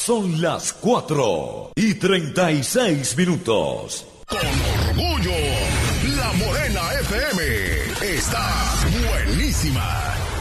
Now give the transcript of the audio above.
Son las 4:36. Con orgullo, La Morena FM está buenísima.